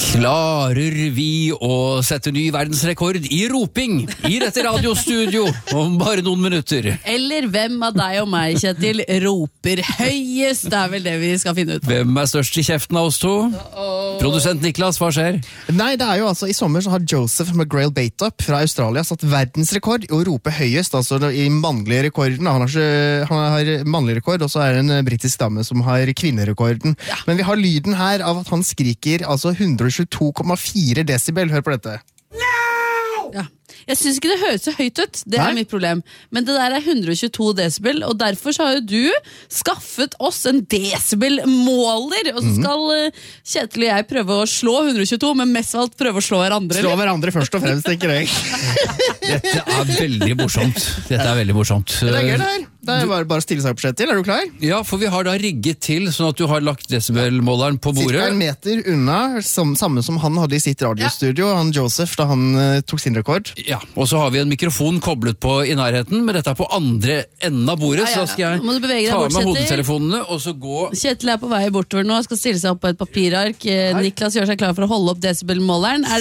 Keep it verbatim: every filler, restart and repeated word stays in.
Klarer vi å sette ny verdensrekord i roping i dette radiostudio om bare noen minutter? Eller hvem av deg og meg, Kjetil, roper høyest? Det er vel det vi skal finne ut. Hvem er størst i kjeften av oss to? Uh-oh. Produsent Niklas, hva skjer? Nei, det er jo altså, i sommer så har Joseph McGrail Bateup fra Australia satt verdensrekord i å rope høyest, altså i mannlige rekorden. Han har, ikke, han har mannlig rekord, og så er det en britisk dame som har kvinnerekorden. Ja. Men vi har lyden her av at han skriker altså hundre og tjueto komma fire desibel. Hør på dette. Ja. Jeg synes ikke det høres så høyt ut. Det er Nei? mitt problem. Men det der er hundre og tjueto desibel, og derfor så har jo du skaffet oss en desibel-måler. Og så skal uh, Kjetil og jeg prøve å slå hundre og tjueto, men mest av alt prøve å slå hverandre. Slå hverandre først og fremst, tenker jeg. Dette er veldig morsomt. Dette er veldig morsomt. Det er gøy det her. Det er bare, bare stille seg opp, Kjetil. Er du klar? Ja, for vi har da rigget til, sånn at du har lagt desibelmåleren på bordet. Cirka en meter unna, som, samme som han hadde i sitt radiostudio, han Joseph, da han uh, tok sin rekord. Ja, og så har vi en mikrofon koblet på i nærheten, men dette er på andre enden av bordet, Ja, ja, ja. så skal jeg Må du bevege deg ta bort, med Kjetil? hodetelefonene, og så gå... Kjetil er på vei bortover nå, skal stille seg opp på et papirark. Eh, Niklas gjør seg klar for å holde opp desibelmåleren. Er